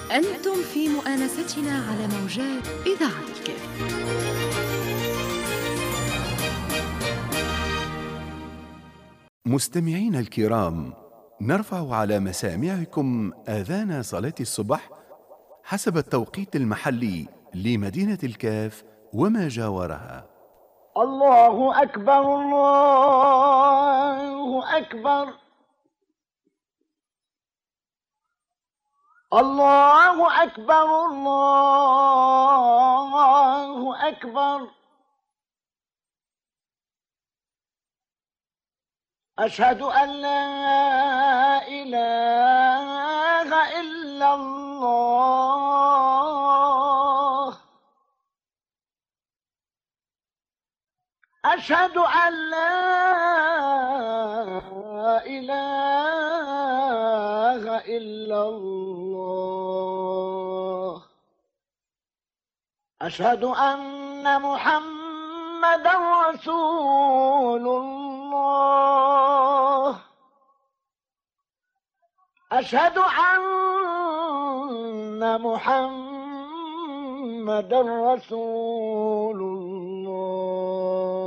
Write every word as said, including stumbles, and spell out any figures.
أنتم في مؤانستنا على موجات إذاعة الكاف. مستمعينا الكرام، نرفع على مسامعكم آذان صلاة الصبح حسب التوقيت المحلي لمدينة الكاف وما جاورها. الله أكبر الله أكبر الله أكبر الله أكبر أشهد أن لا إله إلا الله أشهد أن لا إله إلا الله أشهد أن محمدا رسول الله أشهد أن محمدا محمد رسول الله. أشهد أن محمد رسول الله